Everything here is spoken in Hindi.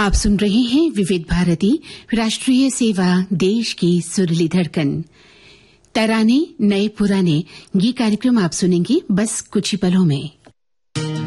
आप सुन रहे हैं विविध भारती राष्ट्रीय सेवा, देश की सुरीली धड़कन। तराने नए पुराने, ये कार्यक्रम आप सुनेंगे बस कुछ ही पलों में।